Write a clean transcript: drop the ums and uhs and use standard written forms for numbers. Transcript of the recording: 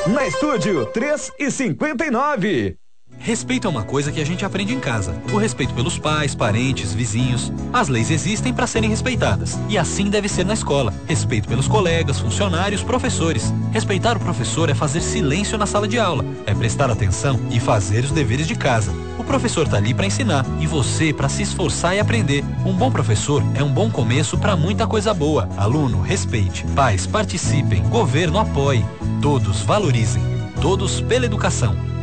Na Estúdio 3 e 59. Respeito é uma coisa que a gente aprende em casa. O respeito pelos pais, parentes, vizinhos. As leis existem para serem respeitadas. E assim deve ser na escola. Respeito pelos colegas, funcionários, professores. Respeitar o professor é fazer silêncio na sala de aula. É prestar atenção e fazer os deveres de casa. O professor tá ali para ensinar e você para se esforçar e aprender. Um bom professor é um bom começo para muita coisa boa. Aluno, respeite. Pais, participem. Governo, apoie. Todos valorizem. Todos pela educação.